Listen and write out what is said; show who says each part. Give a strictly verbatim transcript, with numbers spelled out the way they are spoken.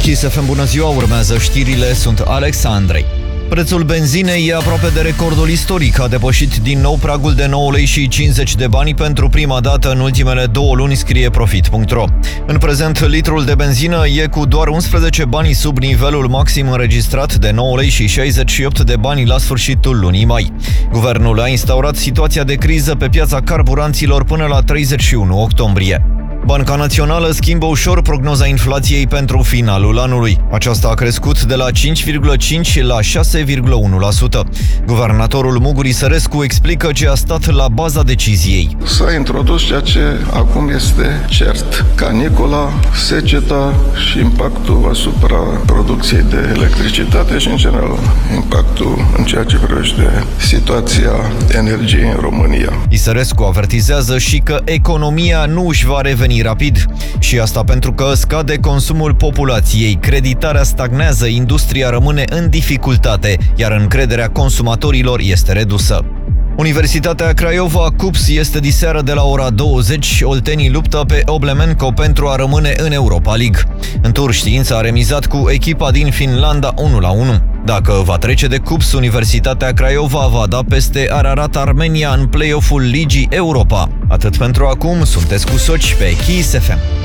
Speaker 1: Kiss F M, bună ziua, urmează știrile, sunt Alexandrei. Prețul benzinei e aproape de recordul istoric, a depășit din nou pragul de nouă lei și cincizeci de bani pentru prima dată în ultimele două luni, scrie Profit punct ro. În prezent, litrul de benzină e cu doar unsprezece bani sub nivelul maxim înregistrat de nouă lei și șaizeci și opt de bani la sfârșitul lunii mai. Guvernul a instaurat situația de criză pe piața carburanților până la treizeci și unu octombrie. Banca Națională schimbă ușor prognoza inflației pentru finalul anului. Aceasta a crescut de la cinci virgulă cinci la șase virgulă unu la sută. Guvernatorul Muguri Sărescu explică ce a stat la baza deciziei.
Speaker 2: S-a introdus ceea ce acum este cert: canicola, seceta și impactul asupra producției de electricitate și, în general, impactul în ceea ce privește situația energiei în România.
Speaker 1: Sărescu avertizează și că economia nu își va reveni rapid. Și asta pentru că scade consumul populației, creditarea stagnează, industria rămâne în dificultate, iar încrederea consumatorilor este redusă. Universitatea Craiova CUPS este diseară de la ora douăzeci. Oltenii luptă pe Oblemenco pentru a rămâne în Europa League. În tur, Știința a remizat cu echipa din Finlanda unu la unu. Dacă va trece de CUPS, Universitatea Craiova va da peste Ararat Armenia în play-off-ul Ligii Europa. Atât pentru acum, sunteți cu Soci pe Kiss F M.